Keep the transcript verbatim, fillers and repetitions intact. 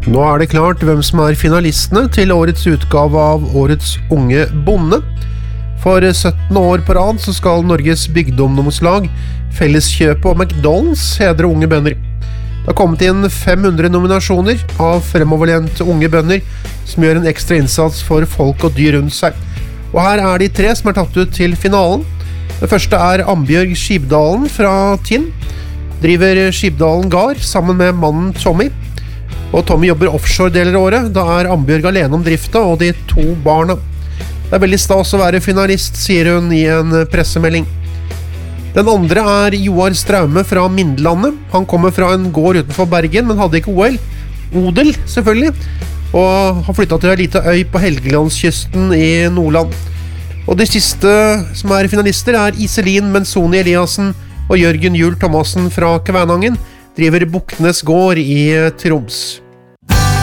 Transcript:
Nå er det klart hvem som er finalistene til årets utgave av Årets Unge Bonde. For syttende år på rad så skal Norges bygdeungdomslag, Felleskjøpet og McDonald's hedre unge bønder. Det har kommet inn fem hundre nominasjoner av fremoverlente unge bønder som gjør en ekstra innsats for folk og dyr rundt seg. Og her er de tre som er tatt ut til finalen. Det første er Ambjørg Skibdalen fra Tinn. Driver Skibdalen Gard sammen med mannen Tommy. Og Tommy jobber offshore deler av året. Da er Ambjørg alene om drifta og de to barna. Det er veldig stas å være finalist, sier hun i en pressemelding. Den andre er Joar Straume fra Mindlandet. Han kommer fra en gård utenfor Bergen, men hadde ikke O L. Odel, selvfølgelig. Og har flyttet til en liten øy på Helgelandskysten i Nordland. Og de siste som er finalister er Iselin Menzoni Eliassen og Jørgen Juel Thomassen fra Kvænangen. Driver Buknes gård i Troms.